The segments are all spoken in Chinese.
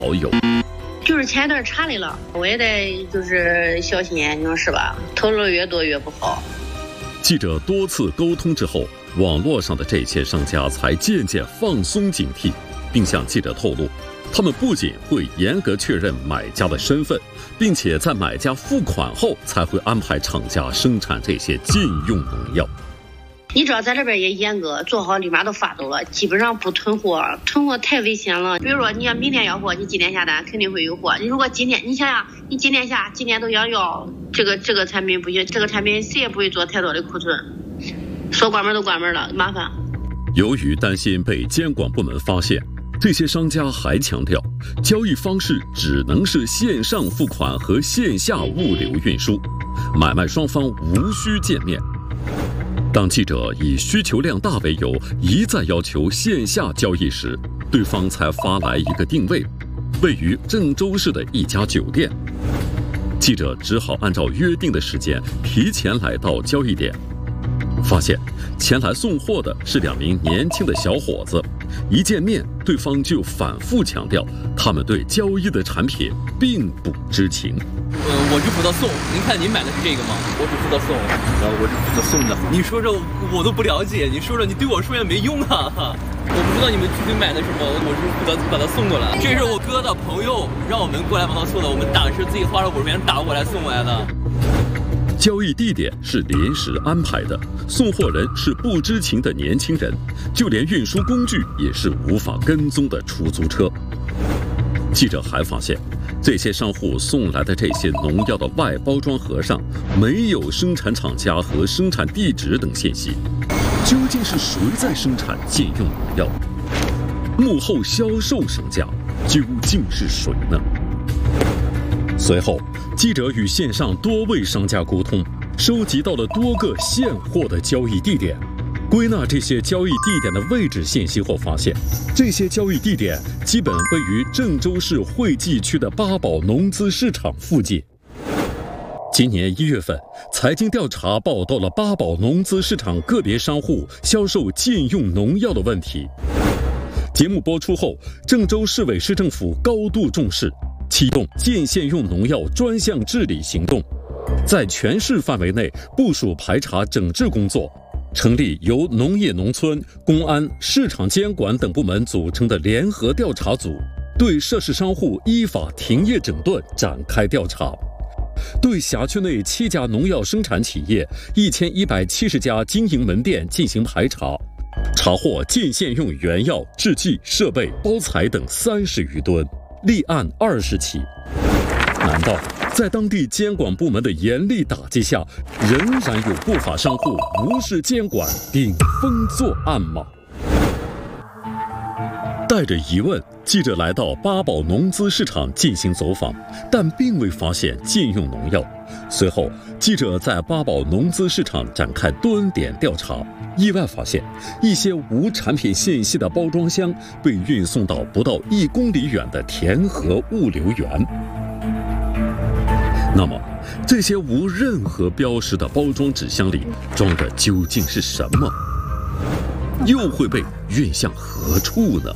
好友。 就是前一段查来了，我也得就是小心眼，你说是吧？透露越多越不好。 记者多次沟通之后，网络上的这些商家才渐渐放松警惕，并向记者透露，他们不仅会严格确认买家的身份，并且在买家付款后才会安排厂家生产这些禁用农药。 你知道在这边也严格做好，立马都发走了，基本上不囤货，囤货太危险了。比如说你要明天要货，你今天下单肯定会有货。你如果今天你想想，你今天下，今天都想要这个产品不行，这个产品谁也不会做太多的库存，说关门都关门了，麻烦。 由于担心被监管部门发现，这些商家还强调，交易方式只能是线上付款和线下物流运输，买卖双方无需见面。当记者以需求量大为由，一再要求线下交易时，对方才发来一个定位，位于郑州市的一家酒店。记者只好按照约定的时间提前来到交易点，发现前来送货的是2名年轻的小伙子。一见面，对方就反复强调，他们对交易的产品并不知情。 我是负责送，您看您买的是这个吗？我只负责送，我是负责送的。你说这我都不了解，你说这你对我说也没用啊！我不知道你们具体买的什么，我是负责把它送过来。这是我哥的朋友让我们过来帮他送的，我们打是自己花了50元打过来送过来的。 交易地点是临时安排的，送货人是不知情的年轻人，就连运输工具也是无法跟踪的出租车。记者还发现，这些商户送来的这些农药的外包装盒上没有生产厂家和生产地址等信息，究竟是谁在生产禁用农药？幕后销售商家究竟是谁呢？随后，记者与线上多位商家沟通，收集到了多个现货的交易地点。归纳这些交易地点的位置信息后发现，这些交易地点基本位于郑州市惠济区的八宝农资市场附近。今年1月份，财经调查报道了八宝农资市场个别商户销售禁用农药的问题。节目播出后，郑州市委市政府高度重视，启动禁限用农药专项治理行动，在全市范围内部署排查整治工作，成立由农业农村、公安、市场监管等部门组成的联合调查组，对涉事商户依法停业整顿展开调查，对辖区内7家农药生产企业、1170家经营门店进行排查，查获禁限用原药、制剂、设备、包材等30余吨，立案20起。难道在当地监管部门的严厉打击下，仍然有不法商户无视监管顶风作案吗？带着疑问，记者来到八宝农资市场进行走访，但并未发现禁用农药。随后，记者在八宝农资市场展开蹲点调查，意外发现一些无产品信息的包装箱被运送到不到1公里远的田河物流园。那么，这些无任何标识的包装纸箱里装的究竟是什么？又会被运向何处呢？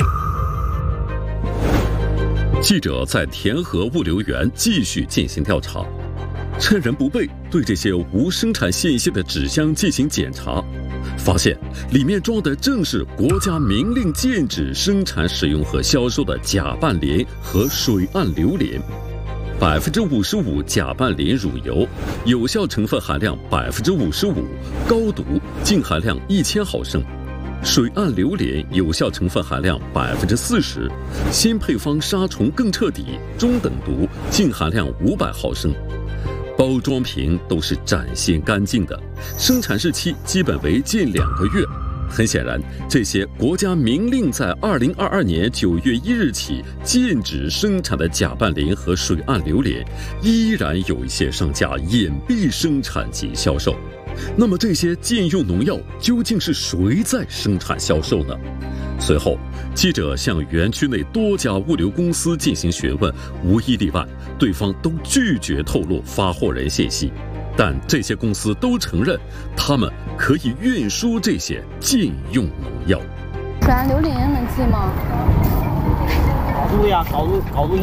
记者在田河物流园继续进行调查，趁人不备，对这些无生产信息的纸箱进行检查，发现里面装的正是国家明令禁止生产、使用和销售的甲拌磷和水岸硫磷。55%甲拌磷乳油，有效成分含量55%，高毒，净含量1000毫升。水岸硫磷有效成分含量40%，新配方杀虫更彻底，中等毒，净含量500毫升。包装瓶都是崭新干净的，生产日期基本为近2个月。很显然，这些国家明令在2022年9月1日起禁止生产的甲拌磷和水岸硫磷，依然有一些商家隐蔽生产及销售。那么这些禁用农药究竟是谁在生产销售呢？随后，记者向园区内多家物流公司进行询问，无一例外，对方都拒绝透露发货人信息。但这些公司都承认，他们可以运输这些禁用农药。 水岸硫磷能寄吗？ 搞度呀，搞度